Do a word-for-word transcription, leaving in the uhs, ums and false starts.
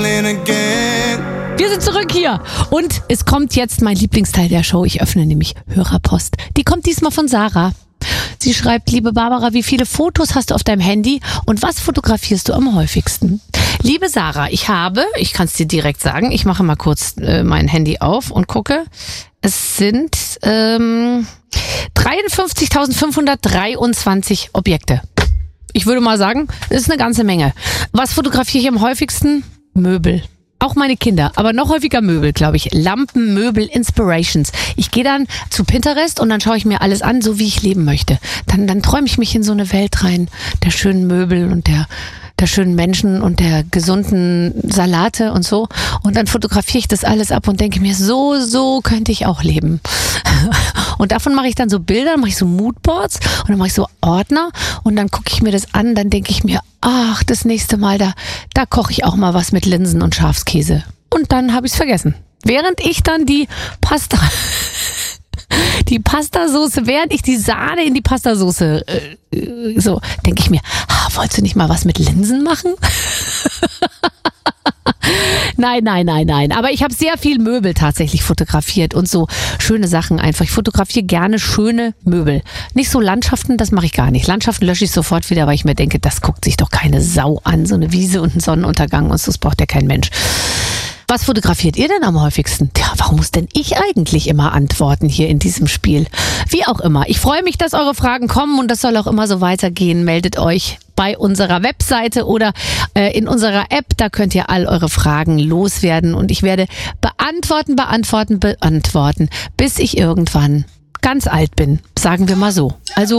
falling again. Wir sind zurück hier und es kommt jetzt mein Lieblingsteil der Show. Ich öffne nämlich Hörerpost. Die kommt diesmal von Sarah. Sie schreibt, liebe Barbara, wie viele Fotos hast du auf deinem Handy und was fotografierst du am häufigsten? Liebe Sarah, ich habe, ich kann es dir direkt sagen, ich mache mal kurz äh, mein Handy auf und gucke. Es sind ähm, dreiundfünfzigtausendfünfhundertdreiundzwanzig Objekte. Ich würde mal sagen, das ist eine ganze Menge. Was fotografiere ich am häufigsten? Möbel. Auch meine Kinder, aber noch häufiger Möbel, glaube ich. Lampen, Möbel, Inspirations. Ich gehe dann zu Pinterest und dann schaue ich mir alles an, so wie ich leben möchte. Dann, dann träume ich mich in so eine Welt rein, der schönen Möbel und der, der schönen Menschen und der gesunden Salate und so. Und dann fotografiere ich das alles ab und denke mir, so, so könnte ich auch leben. Und davon mache ich dann so Bilder, dann mache ich so Moodboards und dann mache ich so Ordner und dann gucke ich mir das an, dann denke ich mir, ach, das nächste Mal, da, da koche ich auch mal was mit Linsen und Schafskäse. Und dann habe ich es vergessen. Während ich dann die Pasta, die Pastasoße, während ich die Sahne in die Pastasoße, äh, so, denke ich mir, ah, wolltest du nicht mal was mit Linsen machen? Nein, nein, nein, nein. Aber ich habe sehr viel Möbel tatsächlich fotografiert und so schöne Sachen einfach. Ich fotografiere gerne schöne Möbel. Nicht so Landschaften, das mache ich gar nicht. Landschaften lösche ich sofort wieder, weil ich mir denke, das guckt sich doch keine Sau an. So eine Wiese und ein Sonnenuntergang und so, das braucht ja kein Mensch. Was fotografiert ihr denn am häufigsten? Tja, warum muss denn ich eigentlich immer antworten hier in diesem Spiel? Wie auch immer. Ich freue mich, dass eure Fragen kommen und das soll auch immer so weitergehen. Meldet euch bei unserer Webseite oder äh, in unserer App. Da könnt ihr all eure Fragen loswerden und ich werde beantworten, beantworten, beantworten, bis ich irgendwann ganz alt bin. Sagen wir mal so. Also